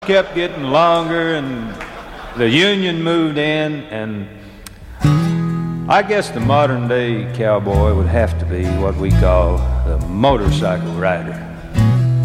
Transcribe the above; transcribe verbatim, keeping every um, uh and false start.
kept getting longer, and the Union moved in, and I guess the modern day cowboy would have to be what we call the motorcycle rider.